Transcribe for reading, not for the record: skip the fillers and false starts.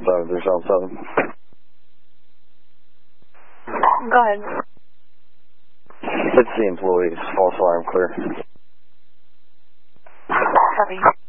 77377. Go ahead. It's the employees. False alarm clear. Copy.